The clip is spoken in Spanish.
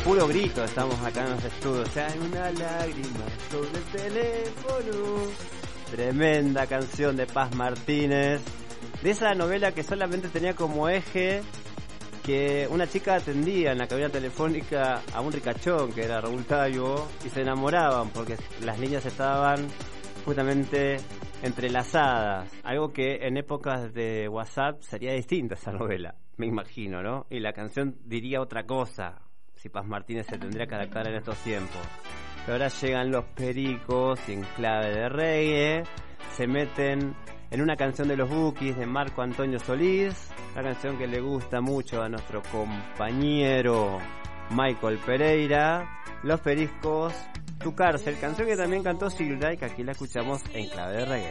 puro grito estamos acá en los estudios. Hay una lágrima sobre el teléfono. Tremenda canción de Paz Martínez. De esa novela que solamente tenía como eje que una chica atendía en la cabina telefónica a un ricachón que era Raúl Taibo y se enamoraban porque las líneas estaban justamente entrelazadas. Algo que en épocas de WhatsApp sería distinta esa novela, me imagino, ¿no? Y la canción diría otra cosa si Paz Martínez se tendría que adaptar en estos tiempos. Pero ahora llegan los Pericos y en clave de reggae se meten en una canción de los Bukis de Marco Antonio Solís, una canción que le gusta mucho a nuestro compañero Michael Pereira, Los Pericos, Tu Cárcel, canción que también cantó Silvia y que aquí la escuchamos en clave de reggae.